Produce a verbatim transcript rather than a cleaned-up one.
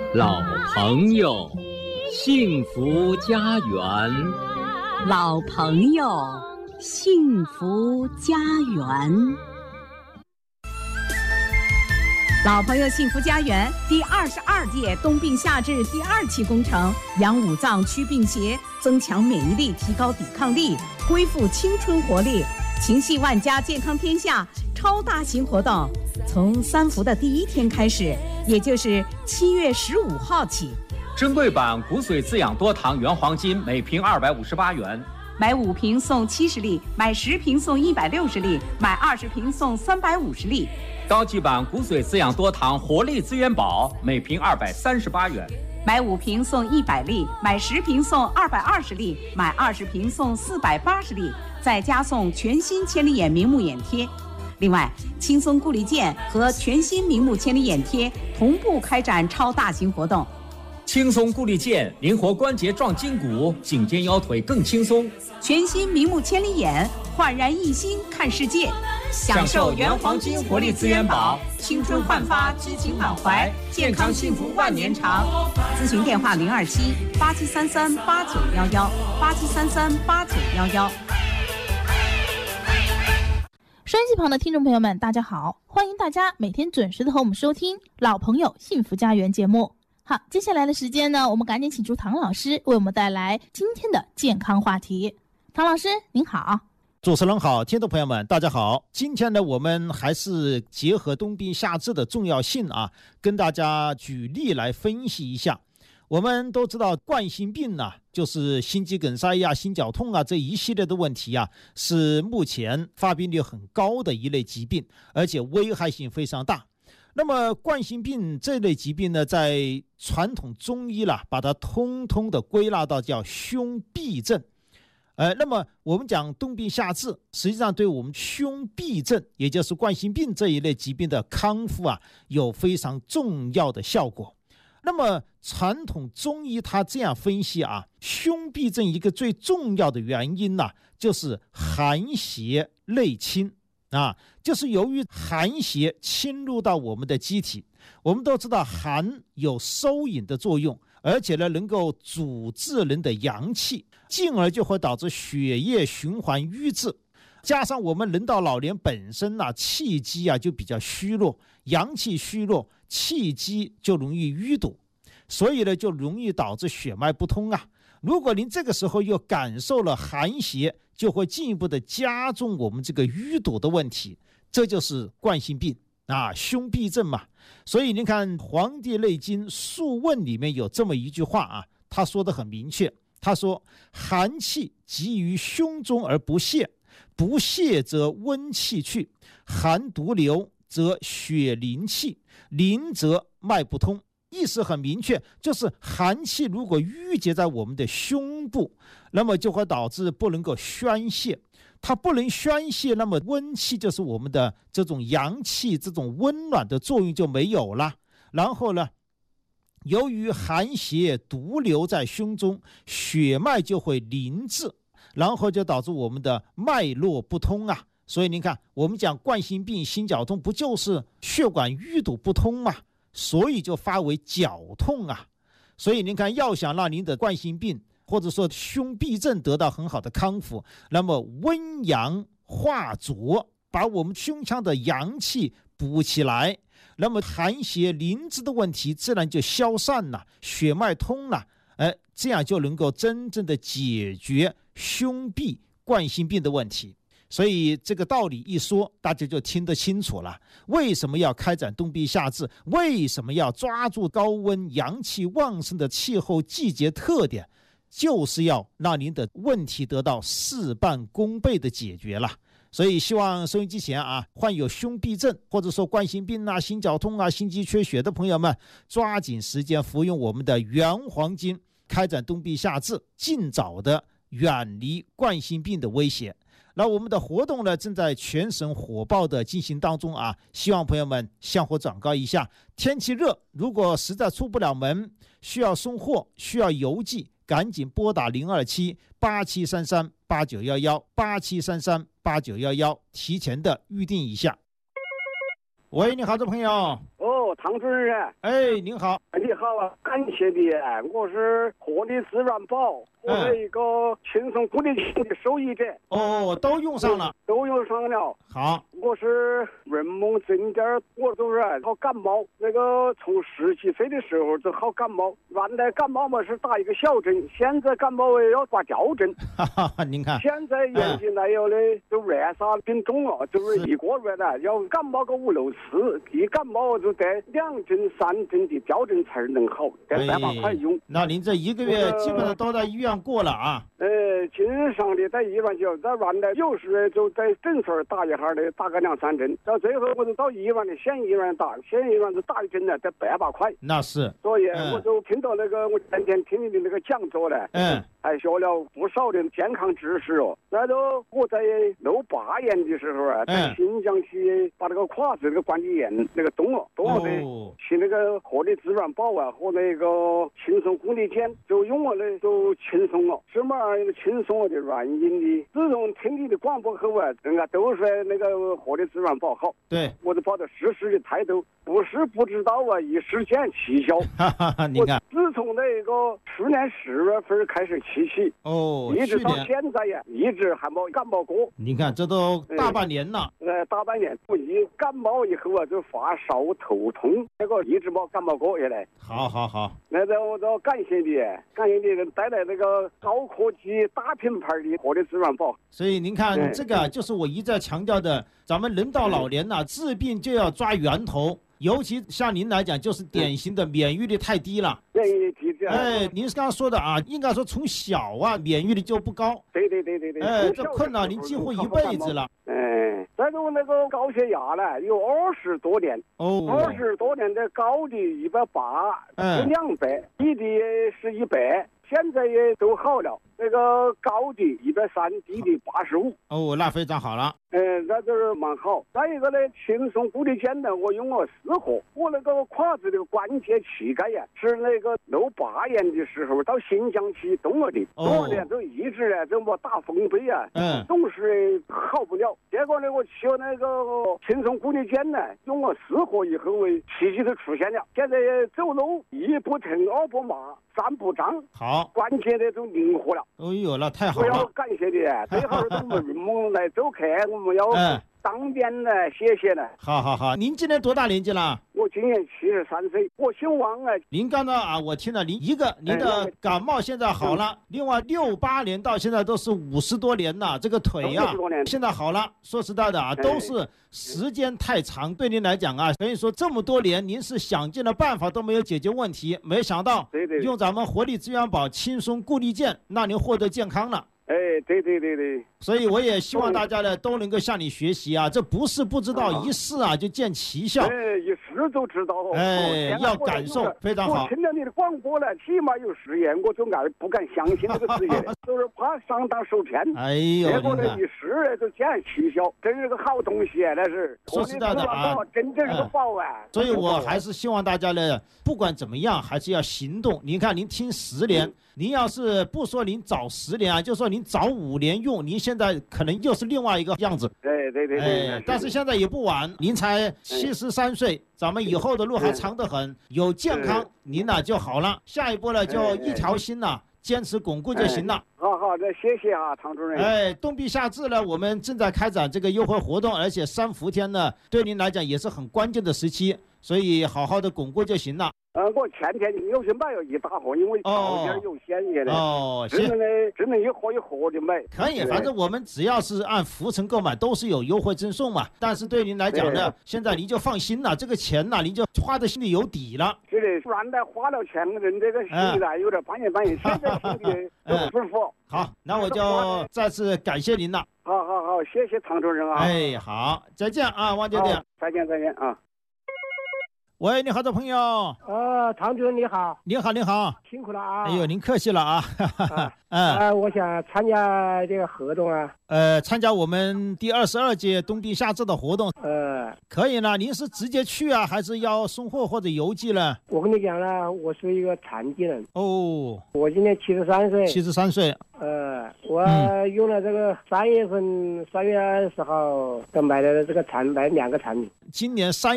老朋友，幸福家园。 老朋友，幸福家园。老朋友幸福家园第二十二届冬病夏治第二期工程，养五脏祛病邪，增强免疫力，提高抵抗力，恢复青春活力，情系万家，健康天下超大型活动，从三伏的第一天开始，也就是七月十五号起。 珍贵版骨髓滋养多糖原黄金每瓶二百五十八元， 买五瓶送七十粒，买十瓶送一百六十粒，买二十瓶送三百五十粒。 高级版骨髓滋养多糖活力资源宝每瓶二百三十八元， 买五瓶送一百粒，买十瓶送二百二十粒，买二十瓶送四百八十粒，再加送全新千里眼明目眼贴。另外，轻松固力健和全新明目千里眼贴同步开展超大型活动。 轻松固力健，灵活关节壮筋骨，颈肩腰腿更轻松。 全新明目千里眼，焕然一新看世界。享受原黄金活力资源宝，青春焕发，激情满怀，健康幸福万年长。咨询电话零二七八七三三八九幺幺八七三三八九幺幺。 收音机旁的听众朋友们，大家好，欢迎大家每天准时的和我们收听老朋友幸福家园节目。好，接下来的时间呢，我们赶紧请出唐老师为我们带来今天的健康话题。唐老师您好。 主持人好，听众朋友们大家好。今天呢，我们还是结合冬病夏治的重要性啊，跟大家举例来分析一下。我们都知道冠心病呢、啊，就是心肌梗塞呀、心绞痛啊这一系列的问题啊，是目前发病率很高的一类疾病，而且危害性非常大。那么冠心病这类疾病呢，在传统中医啦，把它通通的归纳到叫胸痹症。呃，那么我们讲冬病夏治，实际上对我们胸痹症，也就是冠心病这一类疾病的康复啊，有非常重要的效果。那么传统中医它这样分析啊，胸痹症一个最重要的原因呢、啊，就是寒邪内侵啊，就是由于寒邪侵入到我们的机体。我们都知道寒有收引的作用，而且呢能够阻滞人的阳气，进而就会导致血液循环瘀滞。加上我们人到老年本身啊，气机啊就比较虚弱，阳气虚弱，气机就容易淤堵，所以呢就容易导致血脉不通啊。如果您这个时候又感受了寒邪，就会进一步的加重我们这个淤堵的问题，这就是冠心病啊，胸痹症嘛。所以您看《黄帝内经·素问》里面有这么一句话啊，他说的很明确，他说寒气积于胸中而不泄，不泄则温气去，寒毒流则血凝气，凝则脉不通。意思很明确，就是寒气如果郁结在我们的胸部，那么就会导致不能够宣泄，它不能宣泄，那么温气就是我们的这种阳气，这种温暖的作用就没有了。然后呢，由于寒邪毒流在胸中，血脉就会凝滞，然后就导致我们的脉络不通啊。所以您看，我们讲冠心病、心绞痛，不就是血管淤堵不通吗？所以就发为绞痛啊。所以您看，要想让您的冠心病或者说胸痹症得到很好的康复，那么温阳化浊，把我们胸腔的阳气补起来，那么寒邪凝滞的问题自然就消散了，血脉通了，哎，这样就能够真正的解决胸痹冠心病的问题。所以这个道理一说，大家就听得清楚了。为什么要开展冬病夏治？为什么要抓住高温阳气旺盛的气候季节特点？就是要让您的问题得到事半功倍的解决了。所以希望收音机前啊，患有胸痹症或者说冠心病啊、心绞痛啊、心肌缺血的朋友们，抓紧时间服用我们的原黄金，开展冬病夏治，尽早的远离冠心病的威胁。那我们的活动呢，正在全省火爆的进行当中啊，希望朋友们向火转告一下。天气热，如果实在出不了门，需要送货，需要邮寄，赶紧拨打零二七八七三三八九幺幺八七三三八九幺幺，提前的预定一下。喂，你好，这朋友。 哦， 唐主任。 哎，您好。 你好啊，感谢你。我是活力自然宝或者一个轻松鼓励型的受益者。 哦，都用上了。 都用上了。 好。 我是人梦正点，我都是好感冒。那个从十几岁的时候就好感冒，原来感冒嘛是打一个小针，现在感冒要挂吊针。 哈哈，您看。 现在眼睛来有的就乱啥病重了，就是一个月的要感冒个五六次，一感冒就得两针三针的吊针才能好，得办法快用。 那您这一个月基本上都在医院过了啊？ 呃，经常的在医院就在原来有时就在诊所打一下的，打个两三针，到最后我就到医院的县医院打，县医院就打一针呢，得百把块。 那是。 所以我就听到那个，我前天听你的那个讲座呢， 嗯， 还学了不少的健康知识哦。那都我在六八年的时候啊，在新疆去把那个胯子那个关节炎那个动了，动了的，去那个活力自然宝啊和那个轻松护理健，就用了的就轻松了，什么轻松了的原因的。自从听你的广播后啊，人家都说那个活力自然宝好， 对， 我就抱着实时的态度，不是不知道啊，一时见奇效。 哈哈哈，你看， 自从那个去年十月份开始起起， 哦， 一直到现在呀，一直还没感冒过。 你看，这都大半年了。 呃，大半年，我一感冒以后啊，就发烧、头痛，这个一直没感冒过原来。 好好好， 那个我都感谢你，感谢你带来那个高科技大品牌的活力自然宝。 所以您看，这个就是我一再强调的，咱们人到老年呐、啊，治病就要抓源头。尤其像您来讲，就是典型的免疫力太低了。 免疫力低的。 哎，您刚刚说的啊，应该说从小啊，免疫力就不高。 对对对对对。 哎，这困扰您几乎一辈子了。 哎，再种那个高血压呢，有二十多年。 哦。 二十多年的高的一百八，是两百，低的是一百。现在也都好了，那个高的一百三，低的八十五。 哦，那非常好了。 嗯，那就是蛮好。再一个呢，轻松护理健呢，我用了四盒。我那个胯子的关节膝盖呀，是那个六八年的时候到新疆去动了的，动了的就一直呢就没打风杯啊， 嗯， 总是好不了。结果呢，我吃那个轻松护理健呢，用了四盒以后，奇迹就出现了。现在走路一不疼，二不麻，三不胀。 好， 关节呢都灵活了。 哎呦，那太好了！ 我要感谢你，最好是我们人们来走客，我们要当面来谢谢呢。 好好好，您今年多大年纪了？ 我今年七十三岁，我姓王啊。 您刚才啊，我听了您一个，您的感冒现在好了，另外六八年到现在都是五十多年了，这个腿啊，现在好了。说实在的啊，都是时间太长，对您来讲啊，可以说这么多年您是想尽了办法都没有解决问题，没想到用咱们活力资源宝轻松固力健，让您获得健康了。 哎，对对对对， 所以我也希望大家呢都能够向你学习啊，这不是不知道，一试啊就见奇效。 哎，一试就知道。 哎，要感受，非常好。 我听了你的广播了，起码有实验，我就爱不敢相信这个实验，就是怕上当受骗。 哎呦， 结果呢一试就见奇效，真是个好东西，那是。 说实在的啊， 真正是个宝啊。 所以我还是希望大家呢，不管怎么样，还是要行动。您看，您听十年。您要是不说您早十年啊，就说您早五年用，您现在可能又是另外一个样子。 对对对对。 哎，但是现在也不晚，您才七十三岁，咱们以后的路还长得很，有健康您呢就好了。下一步呢就一条心呐，坚持巩固就行了。 好好的，谢谢啊，唐主任。 哎，冬病夏治呢，我们正在开展这个优惠活动，而且三伏天呢，对您来讲也是很关键的时期，所以好好的巩固就行了。 呃，我前天有些买了一大盒，因为条件有限些的。 哦， 只能呢，只能一盒一盒的买。 可以，反正我们只要是按浮程购买，都是有优惠赠送嘛。但是对您来讲呢，现在您就放心了，这个钱呢，您就花的心里有底了。 是的，原来花了钱，人这个心里呢有点半信半疑，现在心里都舒服。 好，那我就再次感谢您了。 好好好，谢谢唐主任啊。 哎，好，再见啊，王教练。 再见再见啊。 喂，你好，的朋友。 呃，唐主任你好。 你好，你好。 辛苦了啊。 哎呦，您客气了啊。 啊，嗯、呃，我想参加这个活动啊。 呃，参加我们第二十二届冬病夏治的活动。 呃， 可以呢。您是直接去啊，还是要送货或者邮寄呢？ 我跟你讲呢，我是一个残疾人。 哦。 我今年七十三岁。 七十三岁。 呃，我用了这个三月份三月二十号的买的这个产买两个产品。 今年三。